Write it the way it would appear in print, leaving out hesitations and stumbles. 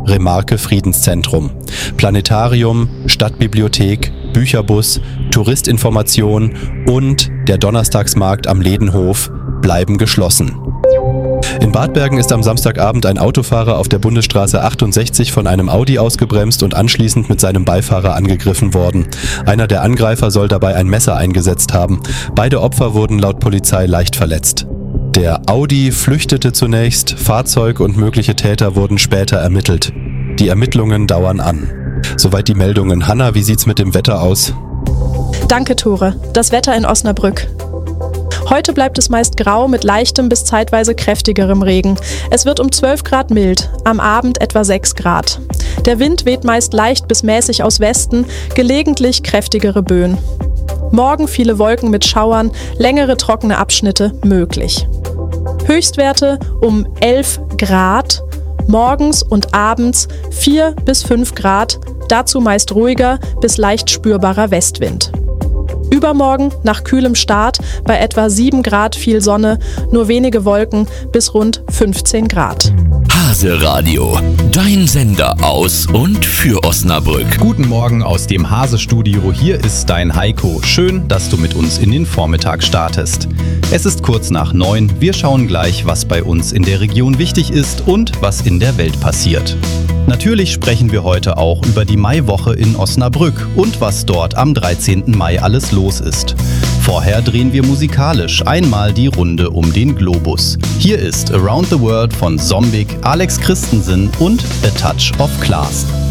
Remarque Friedenszentrum. Planetarium, Stadtbibliothek, Bücherbus, Touristinformation und der Donnerstagsmarkt am Ledenhof bleiben geschlossen. In Bad Bergen ist am Samstagabend ein Autofahrer auf der Bundesstraße 68 von einem Audi ausgebremst und anschließend mit seinem Beifahrer angegriffen worden. Einer der Angreifer soll dabei ein Messer eingesetzt haben. Beide Opfer wurden laut Polizei leicht verletzt. Der Audi flüchtete zunächst, Fahrzeug und mögliche Täter wurden später ermittelt. Die Ermittlungen dauern an. Soweit die Meldungen. Hanna, wie sieht's mit dem Wetter aus? Danke, Tore. Das Wetter in Osnabrück. Heute bleibt es meist grau mit leichtem bis zeitweise kräftigerem Regen. Es wird um 12 Grad mild, am Abend etwa 6 Grad. Der Wind weht meist leicht bis mäßig aus Westen, gelegentlich kräftigere Böen. Morgen viele Wolken mit Schauern, längere trockene Abschnitte möglich. Höchstwerte um 11 Grad, morgens und abends 4 bis 5 Grad, dazu meist ruhiger bis leicht spürbarer Westwind. Übermorgen nach kühlem Start bei etwa 7 Grad viel Sonne, nur wenige Wolken bis rund 15 Grad. Hase Radio, dein Sender aus und für Osnabrück. Guten Morgen aus dem Hase-Studio. Hier ist dein Heiko. Schön, dass du mit uns in den Vormittag startest. Es ist kurz nach 9. Wir schauen gleich, was bei uns in der Region wichtig ist und was in der Welt passiert. Natürlich sprechen wir heute auch über die Maiwoche in Osnabrück und was dort am 13. Mai alles los ist. Vorher drehen wir musikalisch einmal die Runde um den Globus. Hier ist Around the World von Zombig, Alex Christensen und A Touch of Class.